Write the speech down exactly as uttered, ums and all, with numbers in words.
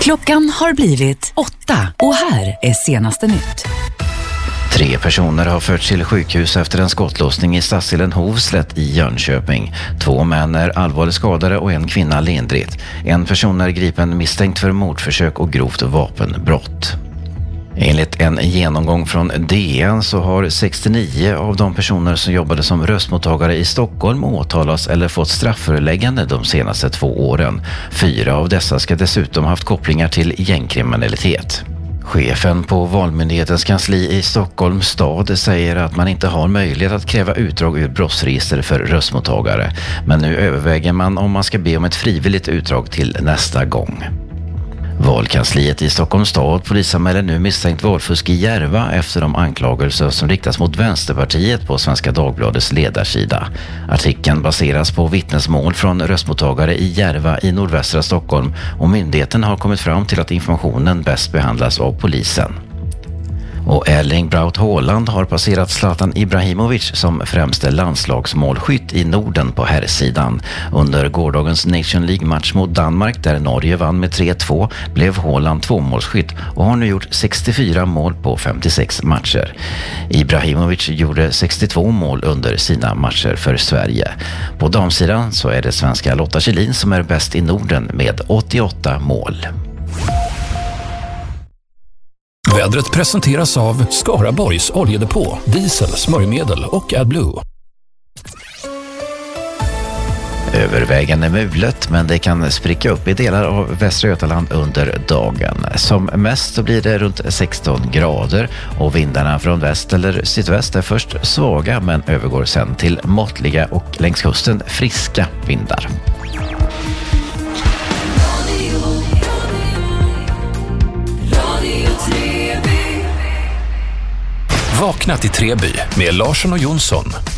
Klockan har blivit åtta och här är senaste nytt. Tre personer har förts till sjukhus efter en skottlossning i stadsdelen Hovslätt i Jönköping. Två män är allvarligt skadade och en kvinna lindrigt. En person är gripen misstänkt för mordförsök och grovt vapenbrott. Enligt en genomgång från D N så har sextionio av de personer som jobbade som röstmottagare i Stockholm åtalats eller fått strafföreläggande de senaste två åren. Fyra av dessa ska dessutom haft kopplingar till gängkriminalitet. Chefen på Valmyndighetens kansli i Stockholms stad säger att man inte har möjlighet att kräva utdrag ur brottsregister för röstmottagare. Men nu överväger man om man ska be om ett frivilligt utdrag till nästa gång. Valkansliet i Stockholms stad polisanmäler nu misstänkt valfusk i Järva efter de anklagelser som riktas mot Vänsterpartiet på Svenska Dagbladets ledarsida. Artikeln baseras på vittnesmål från röstmottagare i Järva i nordvästra Stockholm och myndigheten har kommit fram till att informationen bäst behandlas av polisen. Och Erling Braut Haaland har passerat Zlatan Ibrahimovic som främste landslagsmålskytt i Norden på herrsidan. Under gårdagens Nation League-match mot Danmark där Norge vann med tre två blev Haaland tvåmålsskytt och har nu gjort sextiofyra mål på femtiosex matcher. Ibrahimovic gjorde sextiotvå mål under sina matcher för Sverige. På damsidan så är det svenska Lotta Kjellin som är bäst i Norden med åttioåtta mål. Vädret presenteras av Skaraborgs oljedepå, diesel, smörjmedel och AdBlue. Övervägande mulet, men det kan spricka upp i delar av Västra Götaland under dagen. Som mest så blir det runt sexton grader och vindarna från väst eller sydväst är först svaga men övergår sen till måttliga och längs kusten friska vindar. Vakna till Treby med Larsson och Jonsson.